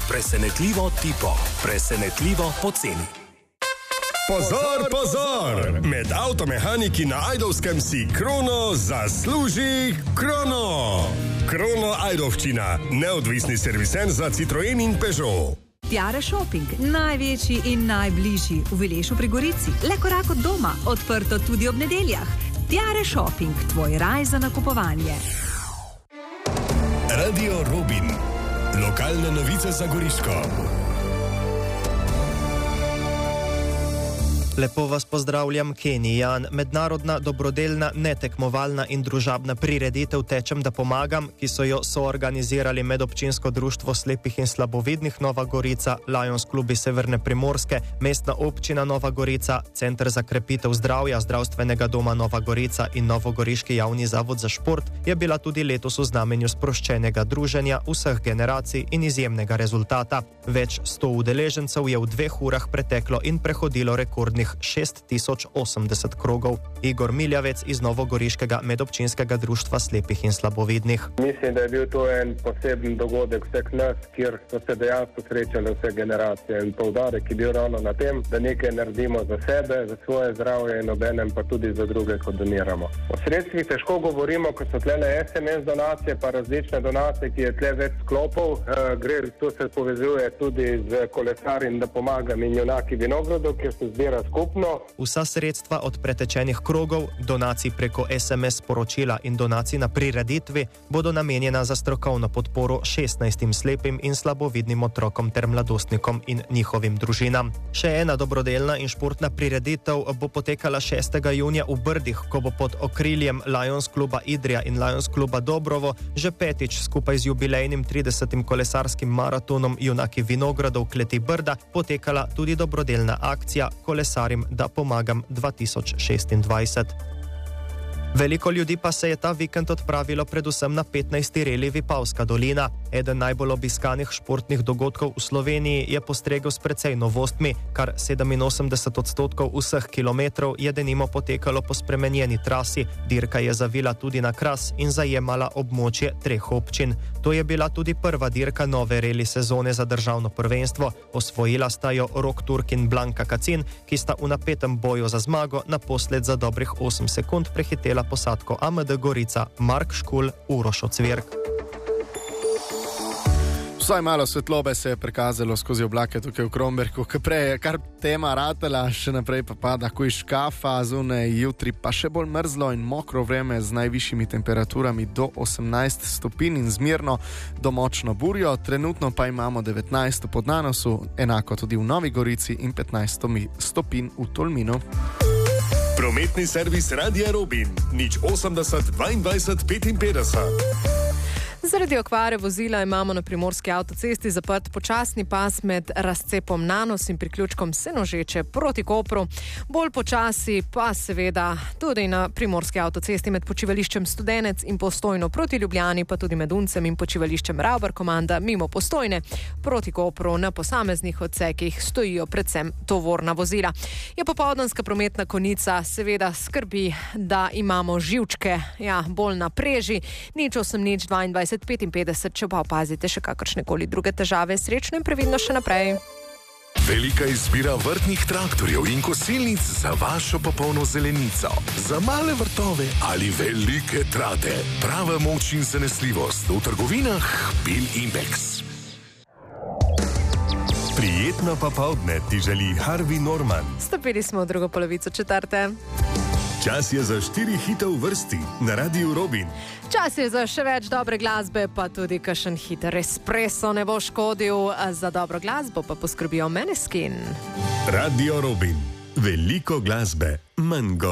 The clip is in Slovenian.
Presenetljivo tipo, presenetljivo poceni. Pozor, pozor! Med avtomehaniki na Ajdovskem si Krono zasluži krono. Krono Ajdovščina, neodvisni serviser za Citroen in Peugeot. Tiare Shopping, največji in najbližji v Vilešu pri Gorici. Le korak od doma, odprto tudi ob nedeljah. Tiare Shopping, tvoj raj za nakupovanje. Radio Robin, lokalne novice za Goriško. Lepo vas pozdravljam, Kenny Jan. Mednarodna, dobrodelna, netekmovalna in družabna prireditev Tečem, da pomagam, ki so jo soorganizirali Medobčinsko društvo slepih in slabovidnih Nova Gorica, Lions klubi Severne Primorske, Mestna občina Nova Gorica, Center za krepitev zdravja Zdravstvenega doma Nova Gorica in Novogoriški javni zavod za šport, je bila tudi letos v znamenju sproščenega druženja vseh generacij in izjemnega rezultata. Več 100 udeležencev je v 2 urah preteklo in prehodilo rekordnih 6080 krogov. Igor Miljavec iz Novogoriškega medobčinskega društva slepih in slabovidnih. Mislim, da je bil to en poseben dogodek vseh nas, kjer so se dejansko srečali vse generacije in poudarek je bil ravno na tem, da nekaj naredimo za sebe, za svoje zdravje in obenem pa tudi za druge, ko doniramo. O sredstvih težko govorimo, ko so tlele SMS donacije pa različne donacije, ki je tle več sklopov. To se povezuje tudi z kolesarjem, da pomagam in junaki vinogradov, kjer se zbira skupno. Vsa sredstva od pretečenih krogov, donacij preko SMS sporočila in donacij na prireditvi bodo namenjena za strokovno podporo 16 slepim in slabovidnim otrokom ter mladostnikom in njihovim družinam. Še ena dobrodelna in športna prireditev bo potekala 6. junija v Brdih, ko bo pod okriljem Lions kluba Idrija in Lions kluba Dobrovo že petič skupaj z jubilejnim 30. kolesarskim maratonom Junaki vinogradov Kleti Brda potekala tudi dobrodelna akcija Kolesarim, da pomagam 2026. Veliko ljudi pa se je ta vikend odpravilo predvsem na 15. reli Vipavska dolina. Eden najbolj obiskanih športnih dogodkov v Sloveniji je postregel s precej novostmi, kar 87% vseh kilometrov je denimo potekalo po spremenjeni trasi. Dirka je zavila tudi na Kras in zajemala območje 3 občin. To je bila tudi prva dirka nove reli sezone za državno prvenstvo. Osvojila sta jo Rok Turk in Blanka Kacin, ki sta v napetem boju za zmago naposled za dobrih 8 sekund prehitela posadko AMD Gorica, Mark Škul, Uroš Ocvirk. Vsaj malo svetlobe se je prikazalo skozi oblake tukaj v Kromberku, prej je kar tema ratela, še naprej pa pada kuj škafa, zunaj jutri pa še bolj mrzlo in mokro vreme z najvišjimi temperaturami do 18 stopinj in zmerno do močno burjo. Trenutno pa imamo 19 pod Nanosu, enako tudi v Novi Gorici in 15 stopinj v Tolminu. Prometni servis Radia Robin, 080 22 55. Zaradi okvare vozila imamo na primorski avtocesti zaprt počasni pas med razcepom Nanos in priključkom Senožeče proti Kopru. Bolj počasi pa seveda tudi na primorski avtocesti med počivališčem Studenec in Postojno proti Ljubljani, pa tudi med Uncem in počivališčem Ravbar komanda mimo Postojne proti Kopru. Na posameznih odsekih stojijo predvsem tovorna vozila. Je popoldanska prometna konica seveda skrbi, da imamo živčke, bolj na preži, 080 22 55, če pa opazite še kakršnekoli druge težave, srečno in previdno še naprej. Velika izbira vrtnih traktorjev in kosilnic za vašo popolno zelenico. Za male vrtove ali velike trate. Prava moč in zanesljivost v trgovinah Bil Impex. Prijetno popoldne ti želi Harvey Norman. Stopili smo v drugo polovico četrte. Čas je za 4 hite v vrsti na Radiu Robin. Čas je za še več dobre glasbe, pa tudi kakšen hiter espresso ne bo škodil. Za dobro glasbo pa poskrbijo Maneskin. Radio Robin. Veliko glasbe, manj